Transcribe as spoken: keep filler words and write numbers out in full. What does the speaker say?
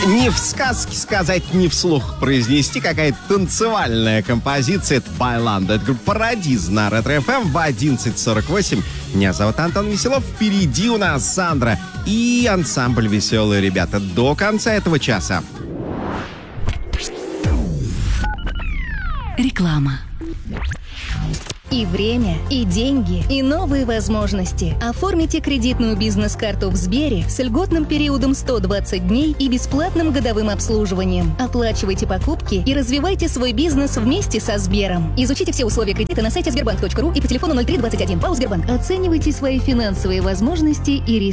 Не в сказке сказать, не вслух произнести, какая-то танцевальная композиция. Это Байландо. Это группа Парадиз на Ретро-эф эм в одиннадцать сорок восемь. Меня зовут Антон Веселов. Впереди у нас Сандра и ансамбль «Веселые ребята» до конца этого часа. Реклама. И время, и деньги, и новые возможности. Оформите кредитную бизнес-карту в Сбере с льготным периодом сто двадцать дней и бесплатным годовым обслуживанием. Оплачивайте покупки и развивайте свой бизнес вместе со Сбером. Изучите все условия кредита на сайте сбербанк точка ру и по телефону ноль три двадцать один. ПАО «Сбербанк». Оценивайте свои финансовые возможности и риски.